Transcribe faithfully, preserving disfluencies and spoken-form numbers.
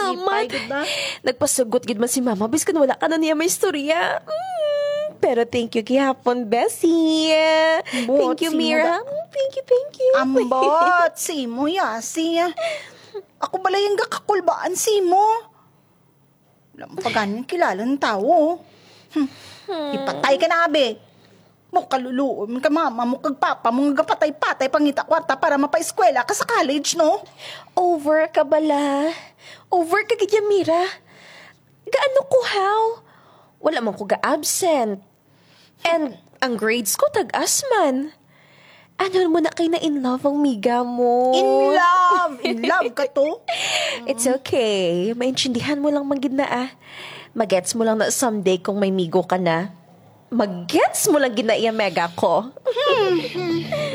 Salamat. Sipay, gud ba? Nagpasugot gid man si mama biskan wala ka na niya may istorya. Mm, pero thank you gihapon, Bessie. Bot, Thank you, sino Mira. da- Mm, Thank you, thank you. Ambot, si mo ya, si. Ako balay yung gakakulbaan si mo. Wala mo pa ganin kilala ng tao. Hmm. Ipatay ka na, abe. Mo kaluluon ka mama mo kag papa mo nga gapatay-patay pangita kwarta para mapa-eskwela ka sa college, no? Over ka bala. Over ka gid ya, Mira. Gaano ko how? Wala man ko ga-absent. And ang grades ko tag-asman. Ano mo na kay na in love ang miga mo? In love! In love ka to? It's okay. Maintindihan mo lang magid na ah. Magets mo lang na someday kung may migo ka na. Magets mo lang ginaiya mega ko.